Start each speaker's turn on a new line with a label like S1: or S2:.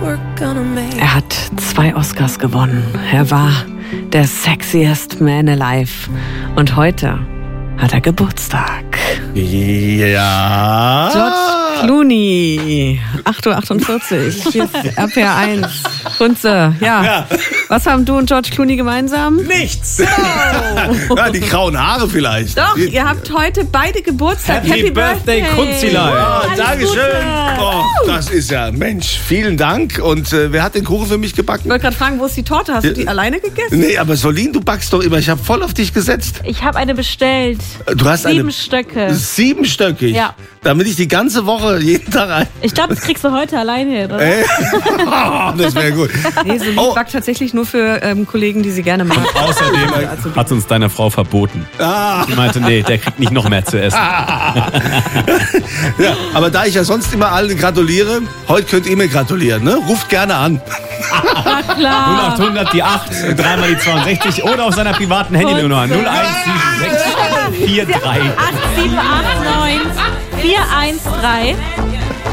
S1: Er hat 2 Oscars gewonnen. Er war der sexiest man alive. Und heute hat er Geburtstag.
S2: Ja.
S1: George Clooney, 8:48 Uhr. Hier ist RPR1. Kunze, ja. Was haben du und George Clooney gemeinsam?
S2: Nichts. Ja, die grauen Haare vielleicht.
S1: Doch, ihr habt heute beide Geburtstag.
S3: Happy Birthday, Kunzilein.
S2: Ja, Dankeschön.
S1: Gute.
S2: Oh, das ist ja, Mensch, vielen Dank. Und wer hat den Kuchen für mich gebacken?
S1: Ich wollte gerade fragen, wo ist die Torte? Hast du die alleine gegessen?
S2: Nee, aber Solin, du backst doch immer. Ich habe voll auf dich gesetzt.
S4: Ich habe eine bestellt.
S2: Du hast
S4: 7 Stöcke.
S2: 7-stöckig?
S4: Ja.
S2: Damit ich die ganze Woche jeden Tag ein...
S4: Ich glaube, das kriegst du heute alleine hin, oder?
S2: Das wäre gut.
S1: Nee, Solin backt tatsächlich nur für Kollegen, die sie gerne mag.
S3: Außerdem hat uns deine Frau verboten. Die meinte, nee, der kriegt nicht noch mehr zu essen.
S2: Ja, aber da ich ja sonst immer allen gratuliere, heute könnt ihr mir gratulieren, ne? Ruft gerne an.
S4: Na klar.
S3: 0800 die 8, dreimal die 62 oder auf seiner privaten Handynummer 0176 43.
S4: 8789 413.